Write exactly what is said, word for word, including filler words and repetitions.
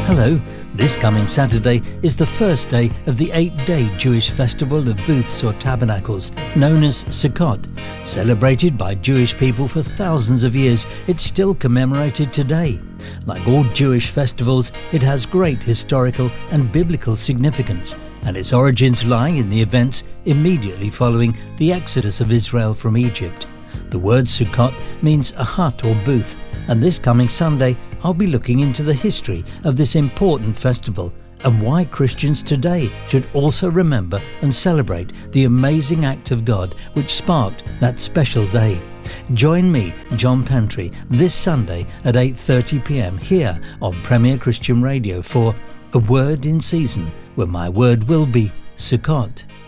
Hello, this coming Saturday is the first day of the eight-day Jewish festival of booths or tabernacles, known as Sukkot. Celebrated by Jewish people for thousands of years, it's still commemorated today. Like all Jewish festivals, it has great historical and biblical significance, and its origins lie in the events immediately following the exodus of Israel from Egypt. The word Sukkot means a hut or booth, and this coming Sunday I'll be looking into the history of this important festival and why Christians today should also remember and celebrate the amazing act of God which sparked that special day. Join me, John Pantry, this Sunday at eight thirty p m here on Premier Christian Radio for A Word in Season, where my word will be Sukkot.